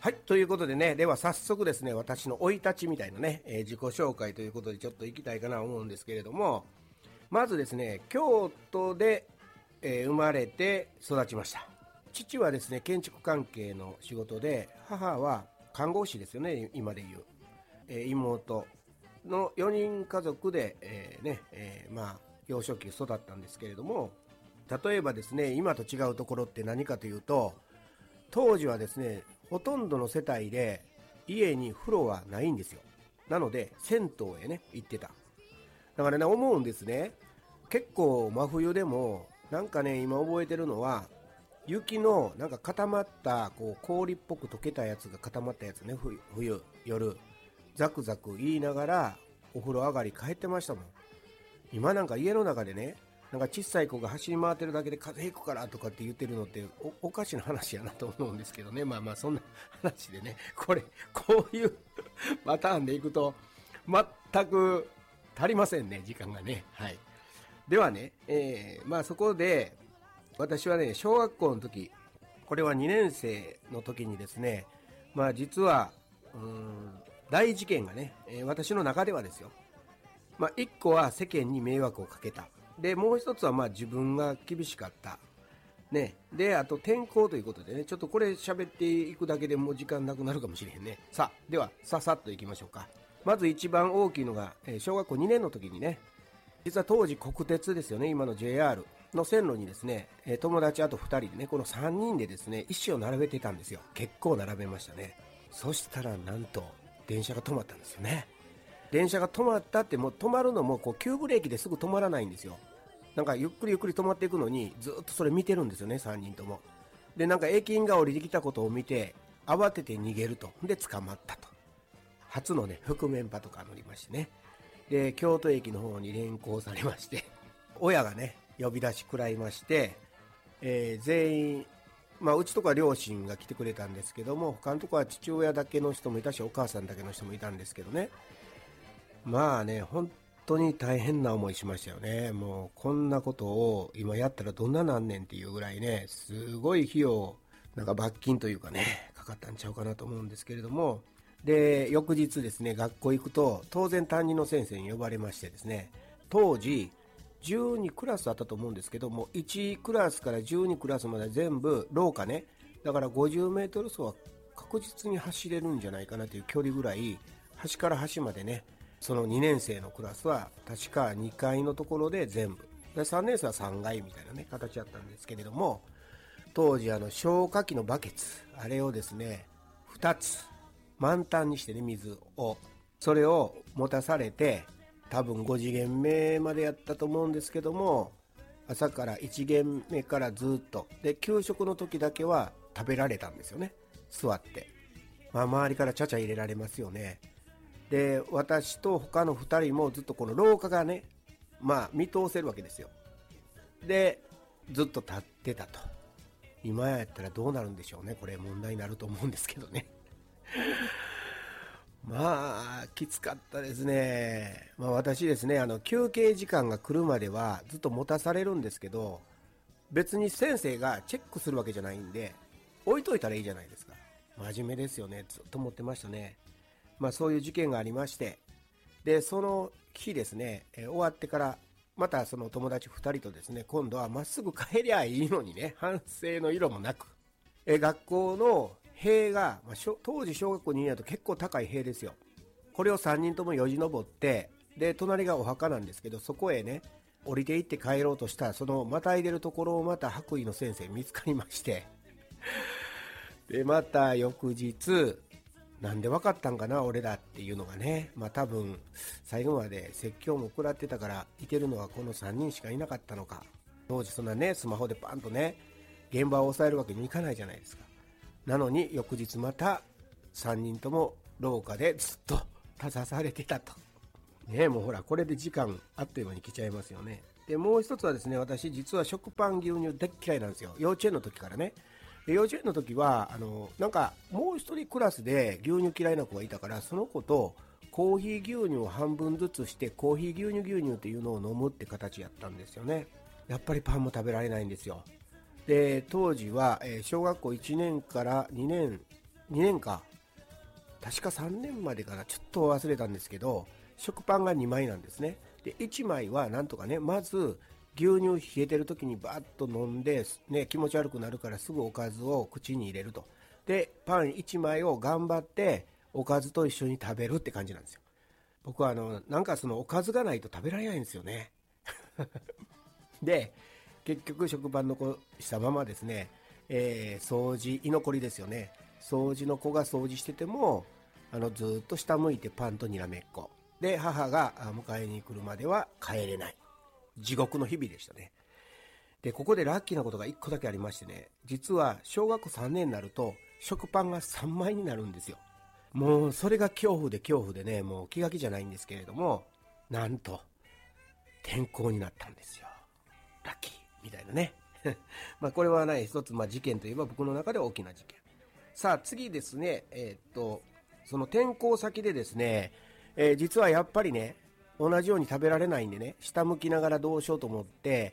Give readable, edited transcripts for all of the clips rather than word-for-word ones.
はい、ということでね、では早速ですね、私の生い立ちみたいなね、自己紹介ということでちょっといきたいかなと思うんですけれども、まずですね、京都で、生まれて育ちました。父はですね、建築関係の仕事で、母は看護師ですよね、今でいう。妹の4人家族で、幼少期育ったんですけれども、例えばですね、今と違うところって何かというと、当時はですね、ほとんどの世帯で家に風呂はないんですよ。なので銭湯へね行ってた。だからね、思うんですね。結構真冬でもなんかね、今覚えてるのは雪のなんか固まったこう氷っぽく溶けたやつが固まったやつね、冬夜ザクザク言いながらお風呂上がり帰ってましたもん。今なんか家の中でね、なんか小さい子が走り回ってるだけで風邪ひくからとかって言ってるのっておかしな話やなと思うんですけどね。まあまあそんな話でね、こういうパターンでいくと全く足りませんね、時間がね。はい。ではね、そこで私はね、小学校の時、これは2年生の時にですね、実は大事件がね、私の中ではですよ。1個は世間に迷惑をかけた。で、もう一つは自分が厳しかった。ね。で、あと転校ということでね、ちょっとこれ喋っていくだけでもう時間なくなるかもしれへんね。さあ、では、さっといきましょうか。まず一番大きいのが、小学校2年の時にね、実は当時国鉄ですよね、今の JR の線路にですね、友達あと2人でね、この3人でですね、石を並べてたんですよ。結構並べましたね。そしたらなんと、電車が止まったんですよね。電車が止まったってもう止まるのもこう急ブレーキですぐ止まらないんですよ。なんかゆっくり止まっていくのにずっとそれ見てるんですよね、3人とも。で、なんか駅員が降りてきたことを見て慌てて逃げると。で捕まったと。初のね覆面パトカー乗りましてね。で、京都駅の方に連行されまして親がね呼び出し食らいまして、全員うちとか両親が来てくれたんですけども、他のとこは父親だけの人もいたしお母さんだけの人もいたんですけどね。本当に大変な思いしましたよね。もうこんなことを今やったらどんななんねんっていうぐらいね、すごい費用、なんか罰金というかね、かかったんちゃうかなと思うんですけれども、で、翌日ですね、学校行くと、当然担任の先生に呼ばれましてですね、当時、12クラスあったと思うんですけども、1クラスから12クラスまで全部廊下ね、だから50メートル走は確実に走れるんじゃないかなという距離ぐらい、端から端までね、その2年生のクラスは確か2階のところで全部で、3年生は3階みたいなね形だったんですけれども、当時消火器のバケツ、あれをですね2つ満タンにしてね、水をそれを持たされて、多分5次元目までやったと思うんですけども、朝から1限目からずっとで、給食の時だけは食べられたんですよね、座って。周りからちゃちゃ入れられますよね。で、私と他の2人もずっとこの廊下がね、見通せるわけですよ。で、ずっと立ってたと。今やったらどうなるんでしょうね。これ問題になると思うんですけどね。きつかったですね。私ですね、休憩時間が来るまではずっと持たされるんですけど、別に先生がチェックするわけじゃないんで、置いといたらいいじゃないですか。真面目ですよね。ずっと思ってましたね。そういう事件がありまして、でその日ですね、終わってからまたその友達2人とですね、今度はまっすぐ帰りゃいいのにね、反省の色もなく、学校の塀が、当時小学校2年だと結構高い塀ですよ。これを3人ともよじ登って、で隣がお墓なんですけど、そこへね降りていって帰ろうとしたら、そのまたいでるところをまた白衣の先生見つかりましてでまた翌日、なんで分かったんかな俺らっていうのがね、多分最後まで説教も食らってたからいてるのはこの3人しかいなかったのか。当時そんなねスマホでパンとね現場を押さえるわけにいかないじゃないですか。なのに翌日また3人とも廊下でずっと立たされてたとね。もうほら、これで時間あっという間に来ちゃいますよね。でもう一つはですね、私実は食パン牛乳大っ嫌いなんですよ、幼稚園の時からね。で幼稚園の時はなんかもう一人クラスで牛乳嫌いな子がいたから、その子とコーヒー牛乳を半分ずつしてコーヒー牛乳っていうのを飲むって形やったんですよね。やっぱりパンも食べられないんですよ。で当時は、小学校1年から2年年か確か3年までかな、ちょっと忘れたんですけど、食パンが2枚なんですね。で1枚はなんとかね、まず牛乳冷えてる時にバーッと飲んで、ね、気持ち悪くなるからすぐおかずを口に入れると。でパン1枚を頑張っておかずと一緒に食べるって感じなんですよ。僕はなんかそのおかずがないと食べられないんですよね。で結局食パン残したままですね、掃除居残りですよね。掃除の子が掃除しててもずっと下向いてパンとにらめっこで、母が迎えに来るまでは帰れない、地獄の日々でしたね。でここでラッキーなことが1個だけありましてね、実は小学校3年になると食パンが3枚になるんですよ。もうそれが恐怖でね、もう気が気じゃないんですけれども、なんと転校になったんですよ。ラッキーみたいなね。まあこれはね、一つ事件といえば僕の中では大きな事件。さあ次ですね、その転校先でですね、実はやっぱりね、同じように食べられないんでね、下向きながらどうしようと思って、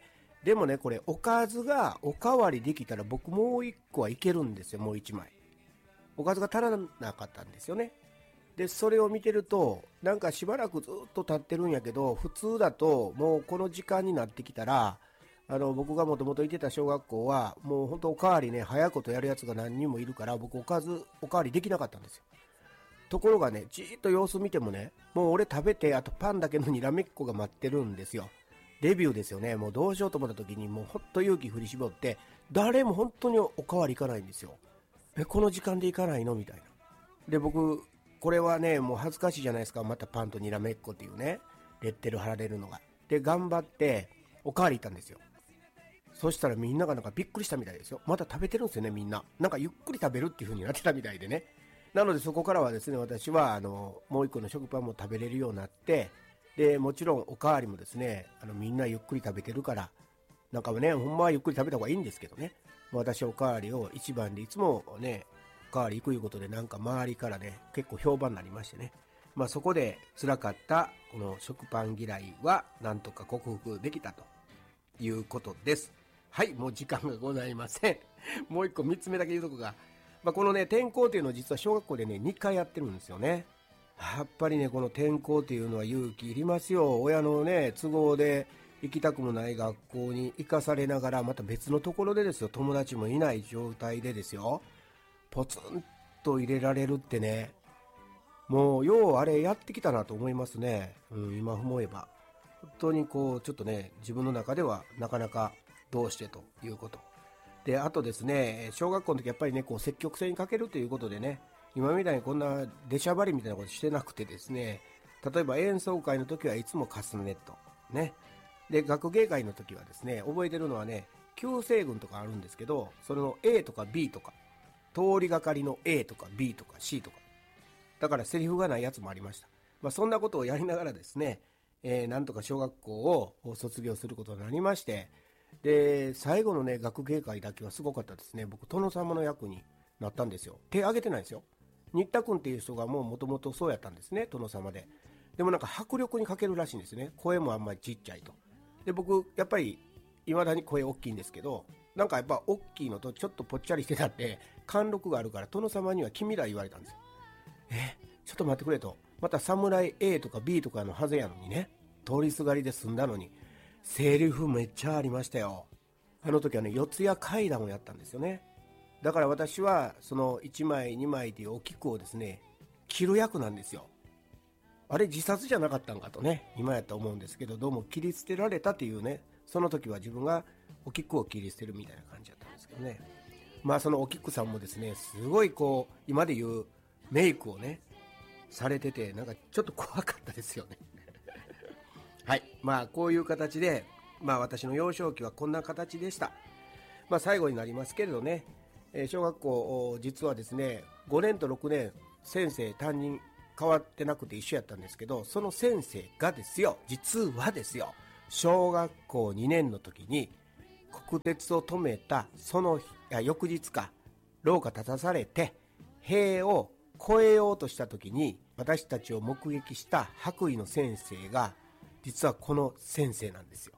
でもね、これおかずがおかわりできたら僕もう1個はいけるんですよ。もう1枚おかずが足らなかったんですよね。でそれを見てるとなんかしばらくずっと経ってるんやけど、普通だともうこの時間になってきたら、僕がもともと行ってた小学校はもう本当おかわりね、早いことやるやつが何人もいるから、僕おかわりできなかったんですよ。ところがね、じーっと様子見てもね、もう俺食べてあとパンだけのにらめっこが待ってるんですよ。デビューですよね。もうどうしようと思った時にもうほっと勇気振り絞って、誰も本当におかわり行かないんですよ。この時間で行かないのみたいな。で僕これはね、もう恥ずかしいじゃないですか。またパンとにらめっこっていうね、レッテル貼られるのが。で頑張っておかわり行ったんですよ。そしたらみんながなんかびっくりしたみたいですよ。まだ食べてるんですよね、みんな。なんかゆっくり食べるっていう風になってたみたいでね。なのでそこからはですね、私はもう一個の食パンも食べれるようになって、でもちろんおかわりもですね、みんなゆっくり食べてるから、なんかね、ほんまはゆっくり食べた方がいいんですけどね、私はおかわりを一番でいつもね、おかわり行くいうことで、なんか周りからね、結構評判になりましてね、そこで辛かったこの食パン嫌いはなんとか克服できたということです。はい、もう時間がございません。もう一個3つ目だけ言うとこが、このね、転校っていうのを実は小学校でね、2回やってるんですよね。やっぱりね、この転校っていうのは勇気いりますよ。親のね、都合で行きたくもない学校に行かされながら、また別のところでですよ、友達もいない状態でですよ、ポツンと入れられるってね、もうようあれやってきたなと思いますね。今思えば。本当にこう、ちょっとね、自分の中ではなかなかどうしてということ。で、あとですね、小学校の時やっぱりね、こう積極性に欠けるということでね、今みたいにこんな出しゃばりみたいなことしてなくてですね、例えば演奏会の時はいつもカスネット。ね。で、学芸会の時はですね、覚えてるのはね、旧西軍とかあるんですけど、それの A とか B とか、通りがかりの A とか B とか C とか、だからセリフがないやつもありました。そんなことをやりながらですね、なんとか小学校を卒業することになりまして、で最後のね学芸会だけはすごかったですね。僕殿様の役になったんですよ。手挙げてないですよ。新田君っていう人がもともとそうやったんですね、殿様で。でもなんか迫力に欠けるらしいんですね。声もあんまりちっちゃいと。で僕やっぱりいまだに声大きいんですけど、なんかやっぱ大きいのとちょっとぽっちゃりしてたって貫禄があるから、殿様には君ら言われたんですよ。ちょっと待ってくれと。また侍 A とか B とかのはずやのにね、通りすがりで済んだのにセリフめっちゃありましたよ。あの時はね、四谷怪談をやったんですよね。だから私はその1枚2枚というお菊をですね、切る役なんですよ。あれ自殺じゃなかったんかとね、今やったと思うんですけど、どうも切り捨てられたというね、その時は自分がお菊を切り捨てるみたいな感じだったんですけどね。そのお菊さんもですね、すごいこう今で言うメイクをねされてて、なんかちょっと怖かったですよね。はい、こういう形で、私の幼少期はこんな形でした。最後になりますけれどね、小学校実はですね、5年と6年先生担任変わってなくて一緒やったんですけど、その先生がですよ、実はですよ、小学校2年の時に国鉄を止めたその翌日か、廊下立たされて塀を越えようとした時に私たちを目撃した白衣の先生が実はこの先生なんですよ。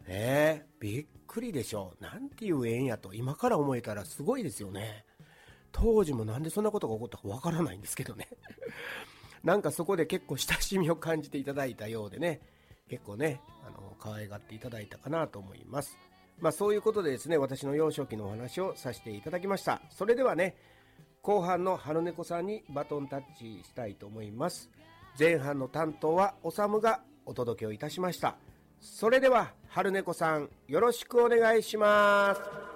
びっくりでしょ。なんていう縁やと今から思えたらすごいですよね。 当時もなんでそんなことが起こったかわからないんですけどねなんかそこで結構親しみを感じていただいたようでね、結構ね可愛がっていただいたかなと思います。そういうことでですね、私の幼少期のお話をさせていただきました。それではね、後半の春猫さんにバトンタッチしたいと思います。前半の担当はおさむがお届けをいたしました。それでは春猫さん、よろしくお願いします。